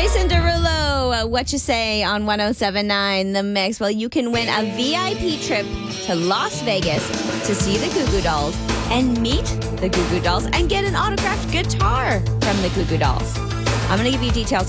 Jason Derulo, what you say on 107.9 The Mix? Well, you can win a VIP trip to Las Vegas to see the Goo Goo Dolls and meet the Goo Goo Dolls and get an autographed guitar from the Goo Goo Dolls. I'm going to give you details